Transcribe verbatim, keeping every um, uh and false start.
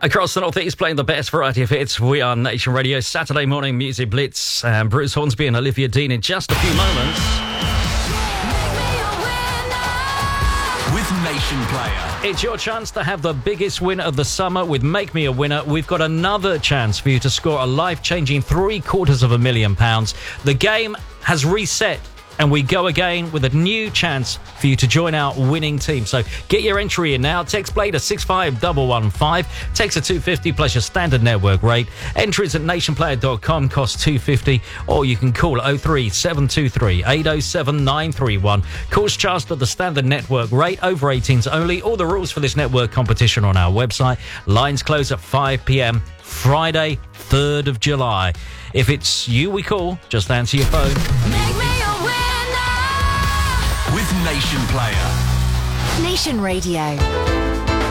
Across the North East, playing the best variety of hits. We are Nation Radio, Saturday morning music blitz. Um, Bruce Hornsby and Olivia Dean in just a few moments. With Nation Player. It's your chance to have the biggest win of the summer with Make Me a Winner. We've got another chance for you to score a life-changing three quarters of a million pounds. The game has reset, and we go again with a new chance for you to join our winning team. So get your entry in now. Text play to six five one one five. Text a two fifty plus your standard network rate. Entries at nation player dot com cost two fifty, or you can call oh three seven two three eight oh seven nine three one. Calls charged at the standard network rate. Over eighteens only. All the rules for this network competition on our website. Lines close at five p.m. Friday, third of July. If it's you we call, just answer your phone. Make me a winner with Nation Player. Nation Radio.